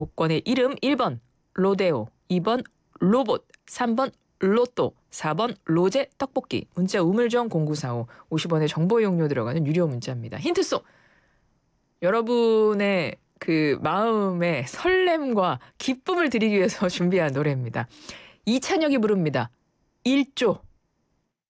복권의 이름 1번 로데오, 2번 로봇, 3번 로또, 4번 로제 떡볶이. 문자 우물정 0945 50원의 정보 이용료 들어가는 유료 문자입니다. 힌트송. 여러분의 그 마음의 설렘과 기쁨을 드리기 위해서 준비한 노래입니다. 이찬혁이 부릅니다. 1조.